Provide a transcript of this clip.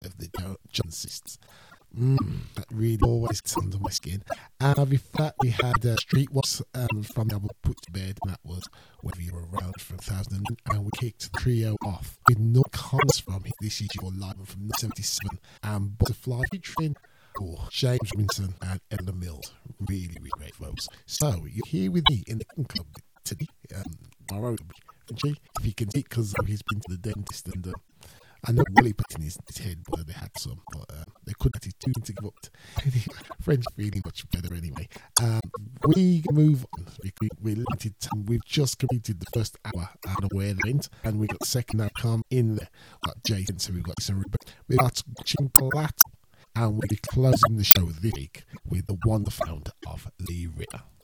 of the Johnsists. That really always gets under my skin. With that, we had Streetwalks from the album Put to Bed, and that was Whether You're Around from 2000. And we kicked the trio off with No Cons from This Is Your Life from 1977, and Butterfly featuring James Robinson and Ella Mills. Really, really great folks. So, you're here with me in the club today. Tomorrow, if you can see, because he's been to the dentist, and I know Willie put in his head whether they had some, but they couldn't. He's too to give up. French feeling much better anyway. We move on because we're limited time. We've just completed the first hour out of where they went, and we got the second hour come in there. We've got Jason, so we've got some. We've got watching Platt, and we'll be closing the show this week with the wonderful sound of Lee Ritter.